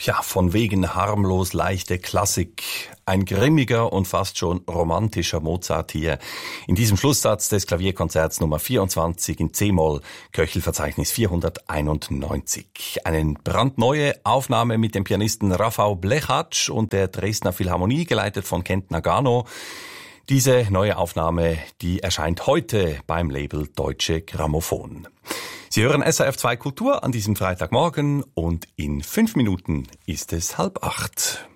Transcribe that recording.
Ja, von wegen harmlos leichte Klassik. Ein grimmiger und fast schon romantischer Mozart hier. In diesem Schlusssatz des Klavierkonzerts Nummer 24 in C-Moll, Köchelverzeichnis 491. Eine brandneue Aufnahme mit dem Pianisten Rafał Blechacz und der Dresdner Philharmonie, geleitet von Kent Nagano. Diese neue Aufnahme, die erscheint heute beim Label Deutsche Grammophon. Sie hören SRF2 Kultur an diesem Freitagmorgen und in 5 Minuten ist es 7:30.